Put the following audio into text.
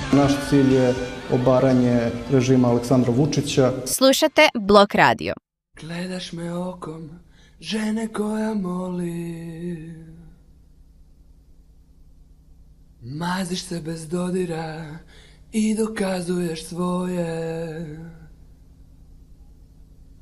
Naš cilj je obaranje režima Aleksandra Vučića. Slušate Blok Radio. Gledaš me okom žene koja moli, maziš se bez dodira i dokazuješ svoje.